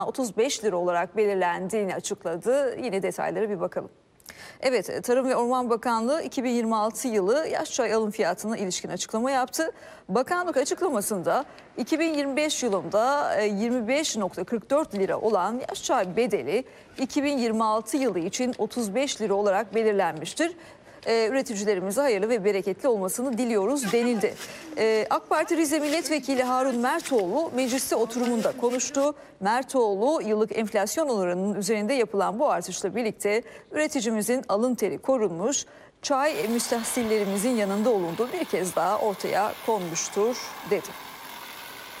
35 lira olarak belirlendiğini açıkladı. Yine detaylara bir bakalım. Evet, Tarım ve Orman Bakanlığı 2026 yılı yaş çay alım fiyatına ilişkin açıklama yaptı. Bakanlık açıklamasında 2025 yılında 25,44 lira olan yaş çay bedeli 2026 yılı için 35 lira olarak belirlenmiştir. Üreticilerimize hayırlı ve bereketli olmasını diliyoruz denildi. AK Parti Rize Milletvekili Harun Mertoğlu mecliste oturumunda konuştu. Mertoğlu yıllık enflasyon oranının üzerinde yapılan bu artışla birlikte üreticimizin alın teri korunmuş, çay müstahsillerimizin yanında olunduğu bir kez daha ortaya konmuştur dedi.